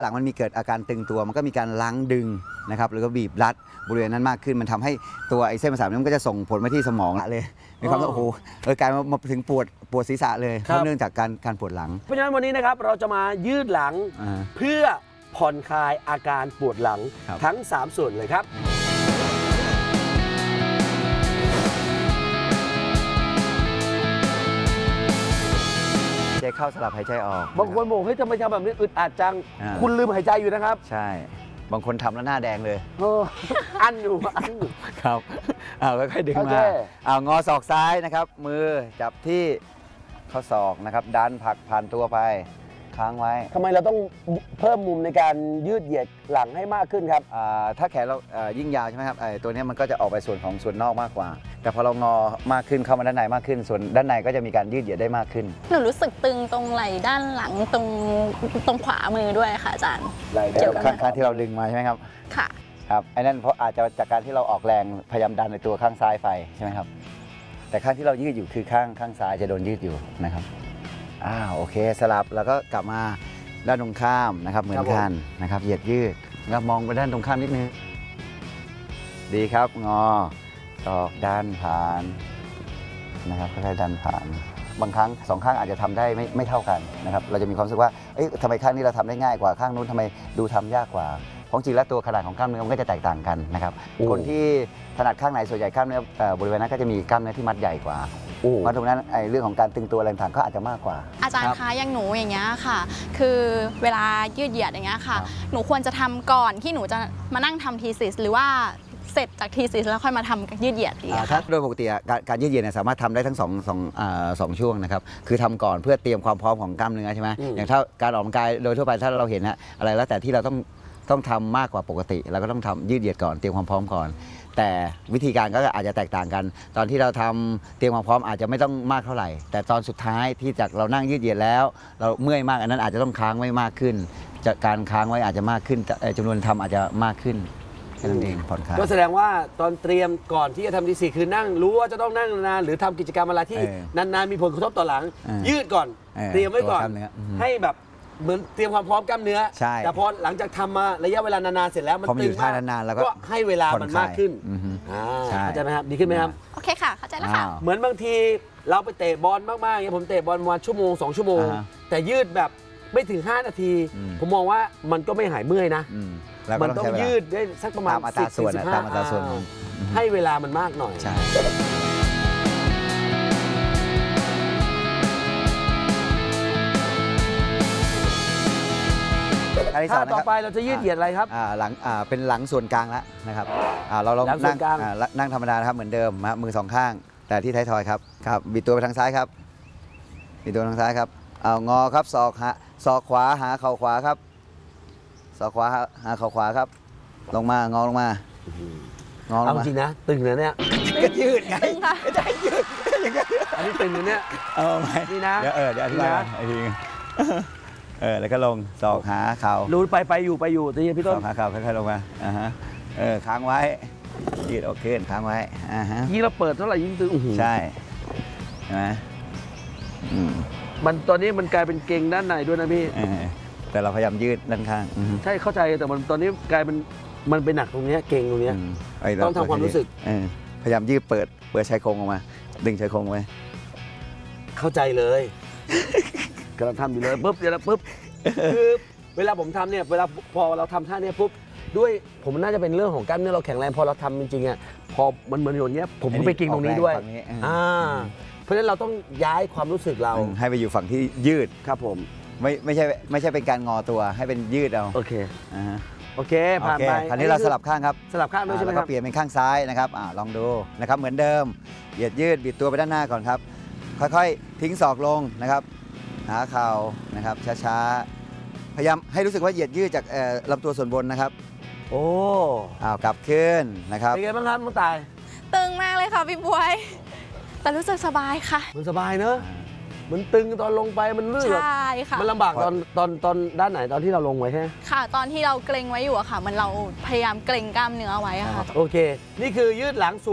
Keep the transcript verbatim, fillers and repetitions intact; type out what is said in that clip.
หลังมันมีเกิดอาการตึงตัวมันก็มีการล้างดึงนะครับหรือก็บีบรัดบริเวณนั้นมากขึ้นมันทำให้ตัวไอ้เส้นประสาทนั้นมันก็จะส่งผลมาที่สมองเลยมีความรู้สึกโอ้โหเออกลายมาถึงปวดปวดศีรษะเลยเพราะเนื่องจากการการปวดหลังเพราะฉะนั้นวันนี้นะครับเราจะมายืดหลังเพื่อผ่อนคลายอาการปวดหลังทั้งสามส่วนเลยครับใจเข้าสลับหายใจออกบางคนบอกเฮ้ยทำไมทำแบบนี้อึดอัดจังคุณลืมหายใจอยู่นะครับใช่บางคนทำแล้วหน้าแดงเลยอันอยู่อันอยู่ครับเอาค่อยๆดึงมาเอางอศอกซ้ายนะครับมือจับที่ข้อศอกนะครับดันผลักผ่านตัวไปค้างไว้ทำไมเราต้องเพิ่มมุมในการยืดเหยียดหลังให้มากขึ้นครับถ้าแขนเรายิ่งยาวใช่ไหมครับตัวนี้มันก็จะออกไปส่วนของส่วนนอกมากกว่าแต่พอเรางอมากขึ้นเข้ามาด้านในมากขึ้นส่วนด้านในก็จะมีการยืดเหยียดได้มากขึ้นหนูรู้สึกตึงตรงไหล่ด้านหลังตรงตรงขวามือด้วยค่ะอาจารย์เกี่ยวกับข้างที่เราดึงมาใช่ไหมครับค่ะครับไอ้นั่นเพราะอาจจะจากการที่เราออกแรงพยายามดันในตัวข้างซ้ายไปใช่ไหมครับแต่ข้างที่เรายืดอยู่คือข้างข้างซ้ายจะโดนยืดอยู่นะครับอ้าวโอเคสลับแล้วก็กลับมาด้านตรงข้ามนะครับเหมือนกันนะครับเหยียดยืดแล้วมองไปด้านตรงข้ามนิดนึงดีครับงอศอกดันผ่านนะครับค่อยๆดันผ่านบางครั้งสองข้างอาจจะทำได้ไม่ไม่เท่ากันนะครับเราจะมีความรู้สึกว่าเอ๊ะทำไมข้างนี้เราทำได้ง่ายกว่าข้างนู้นทำไมดูทำยากกว่าเพราะจริงแล้วตัวขนาดของกล้ามเนื้อมันก็จะแตกต่างกันนะครับคนที่ถนัดข้างไหนส่วนใหญ่กล้ามเนื้อบริเวณนั้นก็จะมีกล้ามเนื้อที่มัดใหญ่กว่าเพราะตรงนั้นไอ้เรื่องของการตึงตัวอะไรต่างๆก็อาจจะมากกว่าอาจารย์คะอย่างหนูอย่างเงี้ยค่ะคือเวลายืดเหยียดอย่างเงี้ยค่ะหนูควรจะทำก่อนที่หนูจะมานั่งทำทีซิสหรือว่าเสร็จจากทีซิสแล้วค่อยมาทำยืดเหยียดดีถ้าโดยปกติการการยืดเหยียดเนี่ยสามารถทำได้ทั้งสองสองสองช่วงนะครับคือทำก่อนเพื่อเตรียมความพร้อมของกล้ามเนื้อใช่ไหมอย่างถ้าการออกกำลังกายโดยทั่วไปถ้าเราเห็นนะอะไรแล้วแต่ที่เราต้องต้องทำมากกว่าปกติเราก็ต้องทำยืดเหยียดก่อนเตรียมความพร้อมก่อนแต่วิธีการก็อาจจะแตกต่างกันตอนที่เราทำเตรียมความพร้อมอาจจะไม่ต้องมากเท่าไหร่แต่ตอนสุดท้ายที่จากเรานั่งยืดเหยียดแล้วเราเมื่อยมากอันนั้นอาจจะต้องค้างไว้มากขึ้นจากการค้างไว้อาจจะมากขึ้นจำนวนทำอาจจะมากขึ้นแค่นั้นเองผ่อนคลายก็แสดงว่าตอนเตรียมก่อนที่จะทำทีสี่คือนั่งรู้ว่าจะต้องนั่งนานหรือทำกิจกรรมอะไรที่นานๆมีผลกระทบต่อหลังยืดก่อนเตรียมไว้ก่อนให้แบบเหมือนเตรียมความพร้อมกล้ามเนื้อแต่พอหลังจากทำมาระยะเวลานานๆเสร็จแล้วมันตึงมากก็ให้เวลามันมากขึ้นเข้าใจไหมครับดีขึ้นไหมครับโอเคค่ะเข้าใจแล้วค่ะเหมือนบางทีเราไปเตะบอลมากๆอย่างผมเตะบอลประมาณชั่วโมงสองชั่วโมงแต่ยืดแบบไม่ถึงห้านาทีผมมองว่ามันก็ไม่หายเมื่อยนะมันต้องยืดได้สักประมาณสิบถึงสิบห้าให้เวลามันมากหน่อยท่าต่อไปเราจะยืดเหยียดอะไรครับหลังเป็นหลังส่วนกลางแล้วนะครับเราลองนั่งนั่งธรรมดานะครับเหมือนเดิมมือสองข้างแต่ที่ท้ายทอยครับครับบิดตัวไปทางซ้ายครับบิดตัวทางซ้ายครับเอางอครับศอกหาศอกขวาหาเข่าขวาครับศอกขวาหาเข่าขวาครับลงมางอลงมางอลงมาจริงนะตึงเลยเนี่ยก็ยืดไงไม่ได้ยืดอันนี้ตึงอยู่เนี่ยเอาไหมนี่นะเดี๋ยวเออเดี๋ยวอธิบายไอ้ทีเออแล้วก็ลงศอกหาเข่ารู้ไปไปอยู่ไปอยู่ตีพี่ต้นศอกหาเข่าค่อยๆลงมาอ่าฮะเออค้างไว้ยืดออกขึ้นค้างไว้อ่าฮะยิ่งเราเปิดเท่าไหร่ยิ่งตึงใช่ใช่ไหมมันตอนนี้มันกลายเป็นเกร็งด้านในด้วยนะพี่แต่เราพยายามยืดด้านข้างใช่เข้าใจแต่มันตอนนี้กลายเป็นมันเป็นหนักตรงนี้เกร็งตรงนี้ต้องทำความรู้สึกพยายามยืดเปิดเปิดชายโครงออกมาดึงชายโครงไว้เข้าใจเลยกำลังทำอยู่เลยปุ๊บเดี๋ยวปุ๊บคือเวลาผมทำเนี่ยเวลาพอเราทำท่านี้ปุ๊บด้วยผมน่าจะเป็นเรื่องของกล้ามเนื้อเราแข็งแรงพอเราทำจริงๆอ่ะพอมันเหมือนอย่างเงี้ยผมก็ไปกินตรงนี้ด้วยอ่าเพราะฉะนั้นเราต้องย้ายความรู้สึกเราให้ไปอยู่ฝั่งที่ยืดครับผมไม่ไม่ใช่ไม่ใช่เป็นการงอตัวให้เป็นยืดเอาโอเคอ่าโอเคผ่านไปคราวนี้เราสลับข้างครับสลับข้างด้วยใช่ไหมครับเปลี่ยนเป็นข้างซ้ายนะครับอ่าลองดูนะครับเหมือนเดิมเหยียดยืดบิดตัวไปด้านหน้าก่อนครับค่อยๆทิ้งศอกลงนะครับหาเข่านะครับช้าๆพยายามให้รู้สึกว่าเหยียดยืดจากลำตัวส่วนบนนะครับโอ้อ้าวกลับขึ้นนะครับเป็นไงบ้างครับน้องตายตึงมากเลยค่ะพี่บวยแต่รู้สึกสบายค่ะมันสบายเนอะมันตึงตอนลงไปมันลื่นใช่ค่ะมันลำบากตอนตอนตอนด้านไหนตอนที่เราลงไว้ใช่ไหมค่ะตอนที่เราเกร็งไว้อยู่อะค่ะมันเราพยายามเกร็งกล้ามเนื้อไว้ค่ะโอเคนี่คือยืดหลัง